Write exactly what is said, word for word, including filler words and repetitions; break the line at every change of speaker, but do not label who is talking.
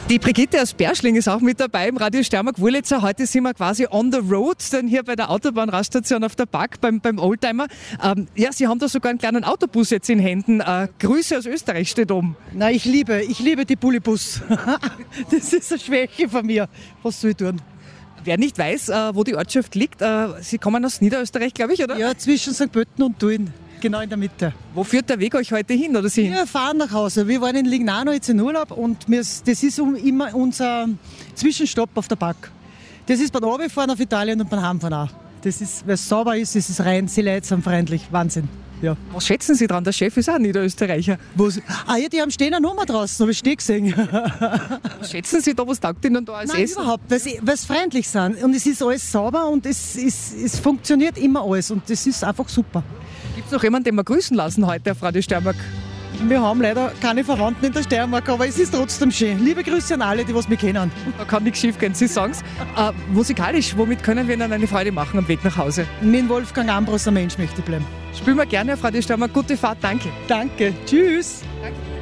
Die Brigitte aus Berschling ist auch mit dabei im Radio Steiermark-Wurlitzer. Heute sind wir quasi on the road, denn hier bei der Autobahnraststation auf der Back beim, beim Oldtimer. Ähm, ja, Sie haben da sogar einen kleinen Autobus jetzt in Händen. Äh, Grüße aus Österreich steht oben.
Na, ich liebe, ich liebe die Bullibus. Das ist eine Schwäche von mir. Was soll ich tun?
Wer nicht weiß, äh, wo die Ortschaft liegt, äh, Sie kommen aus Niederösterreich, glaube ich, oder?
Ja, zwischen Sankt Pölten und Tulln. Genau in der Mitte.
Wo führt der Weg euch heute hin? Oder Sie hin?
Wir fahren nach Hause. Wir waren in Lignano jetzt in Urlaub und wir, das ist um immer unser Zwischenstopp auf der Back. Das ist beim Runterfahren auf Italien und beim Heimfahren auch. Das ist, weil es sauber ist, es ist rein, sie leitsam, freundlich. Wahnsinn. Ja.
Was schätzen Sie dran? Der Chef ist auch ein Niederösterreicher.
Was? Ah ja, die haben stehen eine Nummer draußen, habe ich stehen gesehen.
Was schätzen Sie da, was taugt Ihnen da als
Nein,
Essen?
überhaupt, weil sie, weil sie freundlich sind. Und es ist alles sauber und es, es, es funktioniert immer alles und das ist einfach super.
Gibt es noch jemanden, den wir grüßen lassen heute auf Radio Steiermark?
Wir haben leider keine Verwandten in der Steiermark, aber es ist trotzdem schön. Liebe Grüße an alle, die was mich kennen.
Da kann nichts schief gehen, Sie sagen es. Äh, musikalisch, womit können wir Ihnen eine Freude machen am Weg nach Hause?
Mit Wolfgang Ambros, ein Mensch möchte ich bleiben.
Spielen wir gerne auf Radio Steiermark. Gute Fahrt, danke.
Danke, tschüss.
Danke.